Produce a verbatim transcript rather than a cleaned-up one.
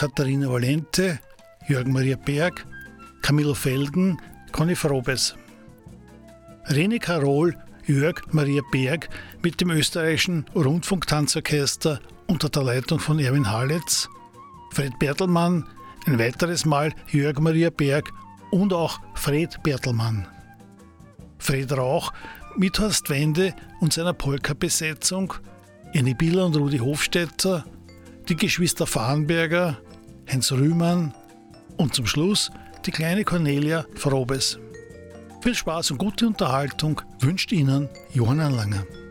Katharina Valente, Jürgen Maria Berg, Camillo Felgen, Conny Frobes. René Karol, Jörg Maria Berg mit dem österreichischen Rundfunktanzorchester unter der Leitung von Erwin Halitz, Fred Bertelmann, ein weiteres Mal Jörg Maria Berg und auch Fred Bertelmann. Fred Rauch mit Horst Wende und seiner Polka-Besetzung, Jenny Biller und Rudi Hofstetter, die Geschwister Farnberger, Heinz Rühmann und zum Schluss die kleine Cornelia Frobes. Viel Spaß und gute Unterhaltung wünscht Ihnen Johann Anlanger.